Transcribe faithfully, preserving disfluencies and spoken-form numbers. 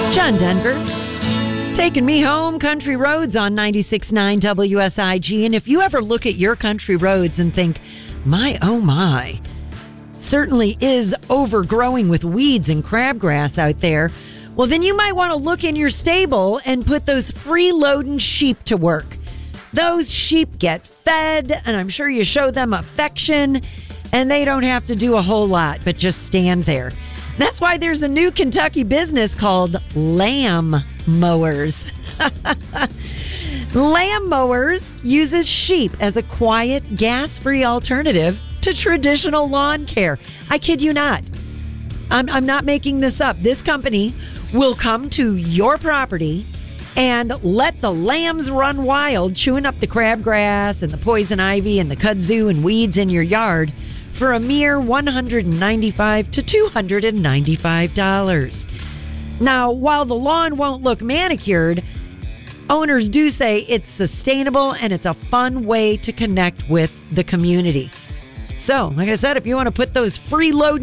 John Denver, taking me home, country roads on ninety-six point nine W S I G. And if you ever look at your country roads and think, my, oh my, certainly is overgrowing with weeds and crabgrass out there, well, then you might want to look in your stable and put those freeloading sheep to work. Those sheep get fed, and I'm sure you show them affection, and they don't have to do a whole lot but just stand there. That's why there's a new Kentucky business called Lamb Mowers. Lamb Mowers uses sheep as a quiet, gas-free alternative to traditional lawn care. I kid you not. I'm, I'm not making this up. This company will come to your property and let the lambs run wild, chewing up the crabgrass and the poison ivy and the kudzu and weeds in your yard for a mere one hundred ninety-five dollars to two hundred ninety-five dollars. Now, while the lawn won't look manicured, owners do say it's sustainable and it's a fun way to connect with the community. So, like I said, if you want to put those freeloading